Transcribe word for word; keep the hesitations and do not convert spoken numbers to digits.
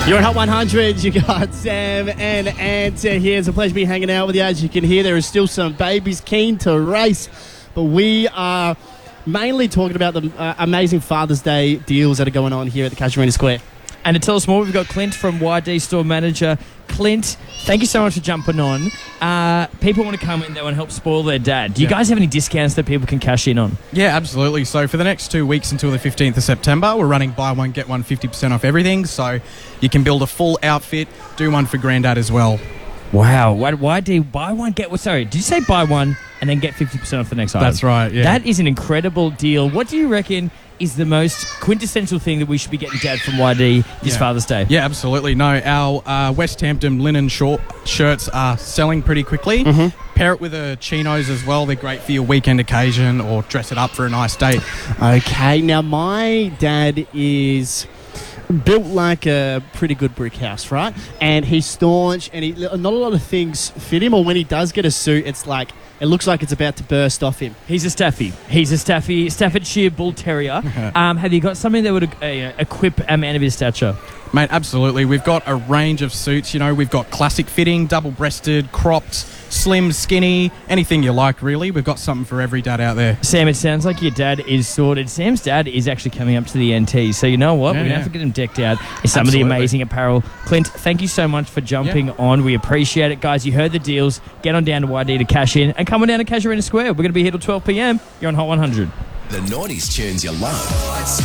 You're at Hot one hundred. You got Sam and Anta here. It's a pleasure to be hanging out with you. As you can hear, there is still some babies keen to race, but we are mainly talking about the uh, amazing Father's Day deals that are going on here at the Casuarina Square. And to tell us more, we've got Clint from Y D Store Manager. Clint, thank you so much for jumping on. Uh, people want to come in, they want to help spoil their dad. Do you Yeah. guys have any discounts that people can cash in on? Yeah, absolutely. So for the next two weeks until the fifteenth of September, we're running buy one, get one fifty percent off everything. So you can build a full outfit, do one for Grandad as well. Wow. Why, why do you buy one, get one? Sorry, did you say buy one and then get fifty percent off the next item? That's right, yeah. That is an incredible deal. What do you reckon is the most quintessential thing that we should be getting Dad from Y D this Yeah. Father's Day? Yeah, absolutely. No, our uh, West Hampton linen short shirts are selling pretty quickly. Mm-hmm. Pair it with a chinos as well. They're great for your weekend occasion or dress it up for a nice date. Okay, now my dad is built like a pretty good brick house, right? And he's staunch, and he, not a lot of things fit him, or when he does get a suit, it's like, it looks like it's about to burst off him. He's a Staffy. He's a Staffy, Staffordshire Bull Terrier. um, have you got something that would uh, you know, equip a man of his stature? Mate, absolutely. We've got a range of suits. You know, we've got classic fitting, double-breasted, cropped, slim, skinny, anything you like, really. We've got something for every dad out there. Sam, it sounds like your dad is sorted. Sam's dad is actually coming up to the N T, so you know what? Yeah, We're going to yeah. have to get him decked out in some Absolutely. of the amazing apparel. Clint, thank you so much for jumping Yeah. on. We appreciate it, guys. You heard the deals. Get on down to Y D to cash in, and come on down to Casuarina Square. We're going to be here till twelve p.m. You're on Hot one hundred. The noughties tunes you love.